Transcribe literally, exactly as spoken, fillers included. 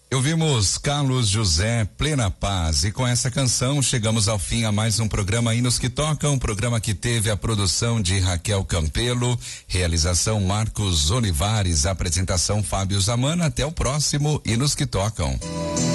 Ouvimos Carlos José, Plena Paz, e com essa canção chegamos ao fim a mais um programa Hinos que Tocam, um programa que teve a produção de Raquel Campelo, realização Marcos Olivares, apresentação Fábio Zamana. Até o próximo Hinos que Tocam.